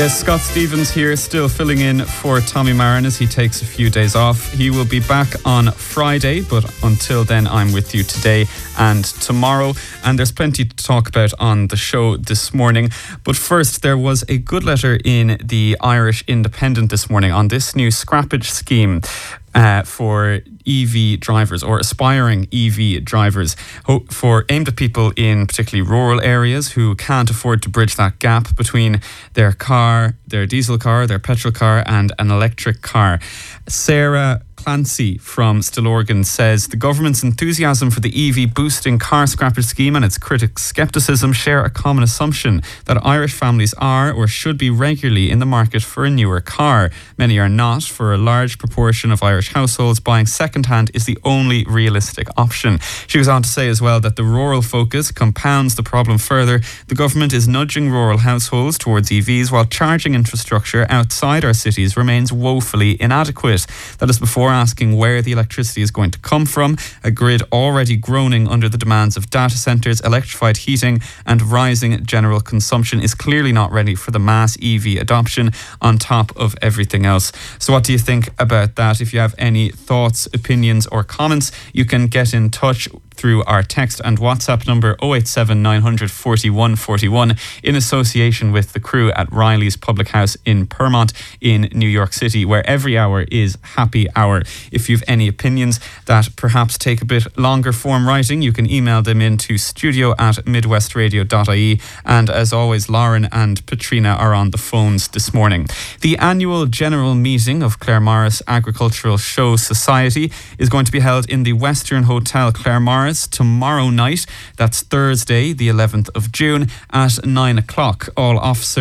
Yes, Scott Stevens here, still filling in for Tommy Marin as he takes a few days off. He will be back on Friday, but until then I'm with you today and tomorrow, and there's plenty to talk about on the show this morning. But first, there was a good letter in the Irish Independent this morning on this new scrappage scheme for EV drivers or aspiring EV drivers, aimed at people in particularly rural areas who can't afford to bridge that gap between their car, their diesel car, their petrol car and an electric car. Sarah Clancy from Stillorgan says the government's enthusiasm for the EV boosting car scrappage scheme and its critics' scepticism share a common assumption that Irish families are or should be regularly in the market for a newer car. Many are not. For a large proportion of Irish households, buying second-hand is the only realistic option. She goes on to say as well that the rural focus compounds the problem further. The government is nudging rural households towards EVs while charging infrastructure outside our cities remains woefully inadequate. That is before asking where the electricity is going to come from, a grid already groaning under the demands of data centres, electrified heating and rising general consumption is clearly not ready for the mass EV adoption on top of everything else. So what do you think about that? If you have any thoughts, opinions or comments, you can get in touch through our text and WhatsApp number 087 900 41 41 in association with the crew at Riley's Public House in Permont in New York City, where every hour is happy hour. If you've any opinions that perhaps take a bit longer form writing, you can email them in to studio@midwestradio.ie, and as always Lauren and Patrina are on the phones this morning. The annual general meeting of Claremorris Agricultural Show Society is going to be held in the Western Hotel Claremorris tomorrow night. That's Thursday the 11th of June at 9 o'clock. All officers